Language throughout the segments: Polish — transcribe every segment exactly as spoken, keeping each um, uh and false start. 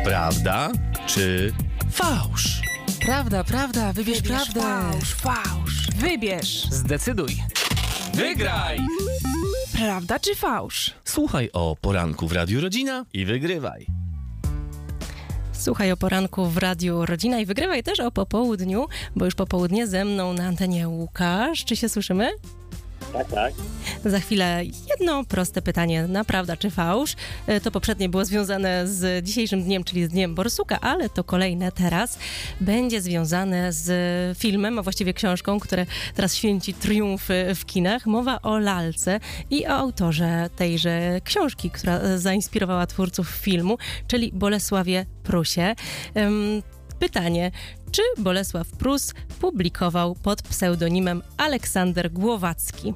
Prawda czy fałsz? Prawda, prawda, wybierz, Wybierz prawdę. fałsz, fałsz. Wybierz. Zdecyduj. Wygraj! Prawda czy fałsz? Słuchaj o poranku w Radiu Rodzina i wygrywaj. Słuchaj o poranku w Radiu Rodzina i wygrywaj też o popołudniu, bo już popołudnie ze mną na antenie Łukasz. Czy się słyszymy? Tak, tak. Za chwilę jedno proste pytanie, na prawda czy fałsz. E, To poprzednie było związane z dzisiejszym dniem, czyli z Dniem Borsuka, ale to kolejne teraz będzie związane z filmem, a właściwie książką, które teraz święci triumfy w kinach. Mowa o lalce i o autorze tejże książki, która zainspirowała twórców filmu, czyli Bolesławie Prusie. Ym, Pytanie, czy Bolesław Prus publikował pod pseudonimem Aleksander Głowacki?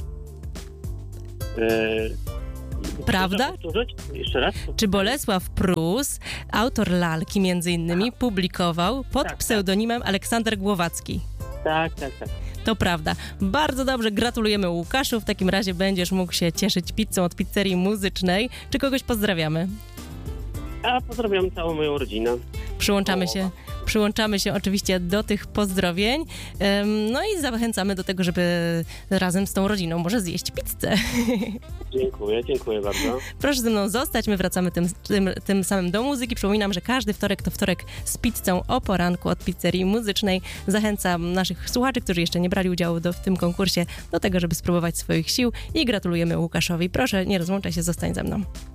Eee, Prawda? Proszę powtórzyć? Jeszcze raz? Czy Bolesław Prus, autor lalki między innymi, publikował pod Tak, pseudonimem Aleksander Głowacki? Tak, tak, tak. To prawda. Bardzo dobrze, gratulujemy Łukaszu. W takim razie będziesz mógł się cieszyć pizzą od pizzerii muzycznej. Czy kogoś pozdrawiamy? A pozdrawiam całą moją rodzinę. Przyłączamy się, przyłączamy się oczywiście do tych pozdrowień. Ym, No i zachęcamy do tego, żeby razem z tą rodziną może zjeść pizzę. Dziękuję, dziękuję bardzo. Proszę ze mną zostać, my wracamy tym, tym, tym samym do muzyki. Przypominam, że każdy wtorek to wtorek z pizzą o poranku od pizzerii muzycznej. Zachęcam naszych słuchaczy, którzy jeszcze nie brali udziału do, w tym konkursie, do tego, żeby spróbować swoich sił i gratulujemy Łukaszowi. Proszę, nie rozłączaj się, zostań ze mną.